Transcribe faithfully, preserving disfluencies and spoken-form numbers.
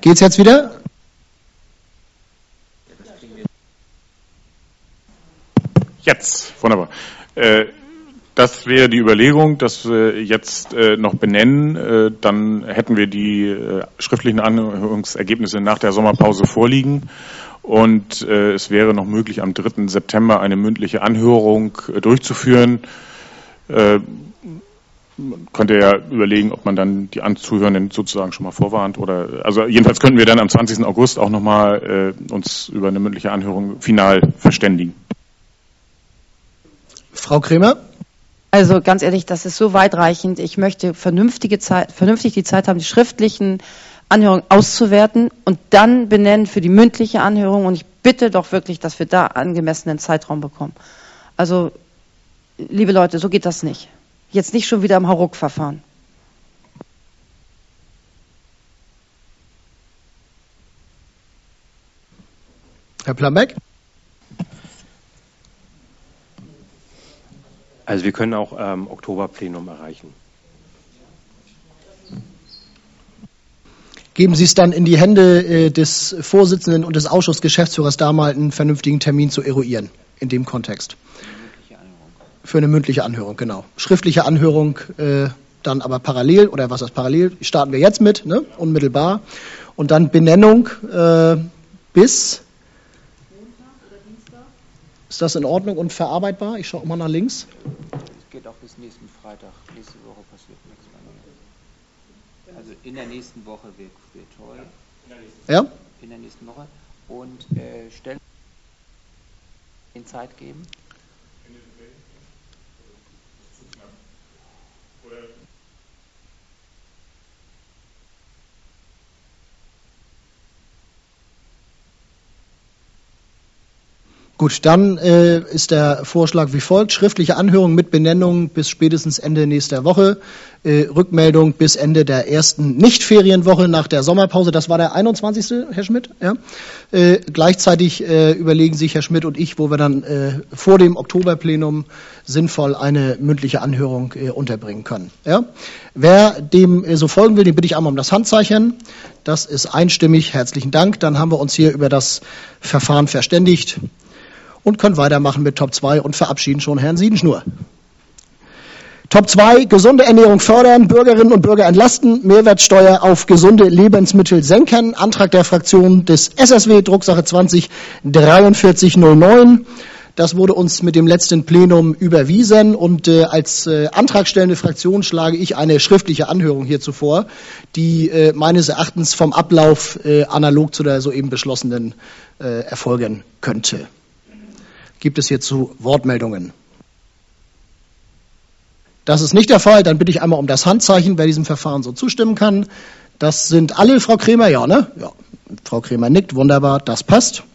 Geht's jetzt wieder? Jetzt, wunderbar. Äh, das wäre die Überlegung, dass wir jetzt äh, noch benennen, äh, dann hätten wir die äh, schriftlichen Anhörungsergebnisse nach der Sommerpause vorliegen und äh, es wäre noch möglich, am dritten September eine mündliche Anhörung äh, durchzuführen. Äh, man könnte ja überlegen, ob man dann die Anzuhörenden sozusagen schon mal vorwarnt oder, also jedenfalls könnten wir dann am zwanzigsten August auch nochmal äh, uns über eine mündliche Anhörung final verständigen. Frau Kremer? Also ganz ehrlich, das ist so weitreichend. Ich möchte vernünftige Zeit, vernünftig die Zeit haben, die schriftlichen Anhörungen auszuwerten und dann benennen für die mündliche Anhörung. Und ich bitte doch wirklich, dass wir da angemessenen Zeitraum bekommen. Also, liebe Leute, so geht das nicht. Jetzt nicht schon wieder im Hauruck-Verfahren. Herr Plambeck? Also wir können auch ähm, Oktoberplenum erreichen. Geben Sie es dann in die Hände äh, des Vorsitzenden und des Ausschussgeschäftsführers, da mal einen vernünftigen Termin zu eruieren, in dem Kontext. Für eine mündliche Anhörung, genau. Schriftliche Anhörung äh, dann aber parallel, oder was ist parallel, starten wir jetzt mit, ne? Unmittelbar. Und dann Benennung äh, bis... Ist das in Ordnung und verarbeitbar? Ich schaue mal nach links. Es geht auch bis nächsten Freitag. Nächste Woche passiert nichts mehr. Also in der nächsten Woche wäre wär toll. Ja? In der nächsten Woche. Und äh, stellen den Zeit geben. Gut, dann äh, ist der Vorschlag wie folgt. Schriftliche Anhörung mit Benennung bis spätestens Ende nächster Woche. Äh, Rückmeldung bis Ende der ersten Nicht-Ferienwoche nach der Sommerpause. Das war der einundzwanzigste, Herr Schmidt. Ja. Äh, gleichzeitig äh, überlegen sich Herr Schmidt und ich, wo wir dann äh, vor dem Oktoberplenum sinnvoll eine mündliche Anhörung äh, unterbringen können. Ja. Wer dem äh, so folgen will, den bitte ich einmal um das Handzeichen. Das ist einstimmig. Herzlichen Dank. Dann haben wir uns hier über das Verfahren verständigt und können weitermachen mit Top zwei und verabschieden schon Herrn Siedenschnur. Top zwei, gesunde Ernährung fördern, Bürgerinnen und Bürger entlasten, Mehrwertsteuer auf gesunde Lebensmittel senken. Antrag der Fraktion des S S W, Drucksache zwanzig dreiundvierzig null neun. Das wurde uns mit dem letzten Plenum überwiesen und äh, als äh, antragstellende Fraktion schlage ich eine schriftliche Anhörung hierzu vor, die äh, meines Erachtens vom Ablauf äh, analog zu der soeben beschlossenen äh, erfolgen könnte. Gibt es hierzu Wortmeldungen? Das ist nicht der Fall. Dann bitte ich einmal um das Handzeichen, wer diesem Verfahren so zustimmen kann. Das sind alle, Frau Kremer, ja, ne? Ja, Frau Kremer nickt, wunderbar, das passt.